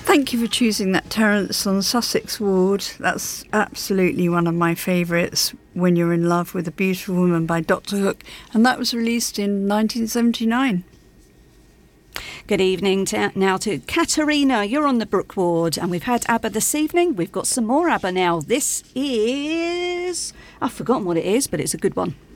Thank you for choosing that, Terence, on Sussex Ward. That's absolutely one of my favourites, When You're in Love with a Beautiful Woman by Dr. Hook, and that was released in 1979. Good evening now to Katerina. You're on the Brook Ward, and we've had ABBA this evening. We've got some more ABBA now. This is... I've forgotten what it is, but it's a good one.